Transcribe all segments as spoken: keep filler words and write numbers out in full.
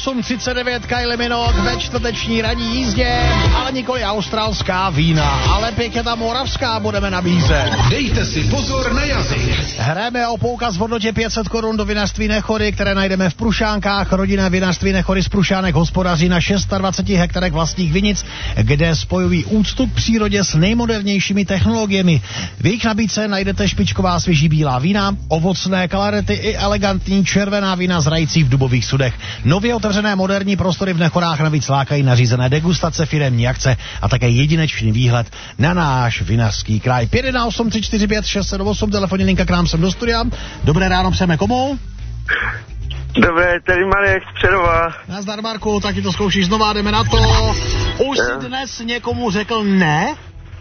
osm třicet devět Kylie Minogue ve čtvrteční ranní jízdě, ale nikoli australská vína, ale pěkně ta moravská budeme nabízet. Dejte si pozor na jazyk. Hrajeme o poukaz v hodnotě pět set korun do vinařství Nechory, které najdeme v Prušánkách. Rodinné vinařství Nechory z Prušánek hospodaří na dvaceti šesti hektarech vlastních vinic, kde spojují úctu k přírodě s nejmodernějšími technologiemi. V jejich nabídce najdete špičková svěží bílá vína, ovocné kalarety i elegantní červená vína zrající v dubových sudech. Nově otevřené moderní prostory v Nechorách navíc lákají nařízené degustace, firemní akce a také jedinečný výhled na náš vinařský kraj. pět jedna osm tři čtyři pět šest sedm osm, telefonní linka k nám sem do studia. Dobré ráno, přejeme komu? Dobré, tady Marek z Přerova. Nazdar, Marku, taky to zkoušíš znova, jdeme na to. Už jsi dnes někomu řekl ne?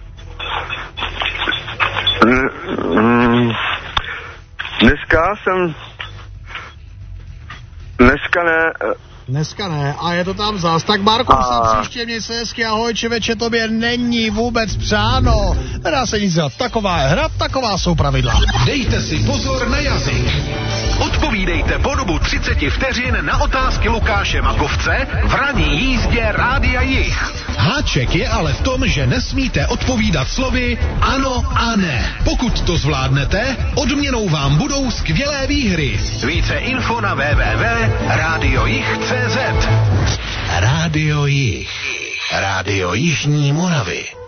Mm, dneska jsem... Dneska ne... Dneska ne, a je to tam zas. Tak Marku, a... se příště, měj se hezky, ahoj, čeveče, tobě není vůbec přáno. Nedá se nic dělat, taková je hra, taková jsou pravidla. Dejte si pozor na jazyk. Odpovídejte po dobu třicet vteřin na otázky Lukáše Makovce v ranní jízdě Rádia Jich. Háček je ale v tom, že nesmíte odpovídat slovy ano a ne. Pokud to zvládnete, odměnou vám budou skvělé výhry. Více info na w w w tečka rádio jich tečka cé zet. Rádio Jich. Rádio Jižní Moravy.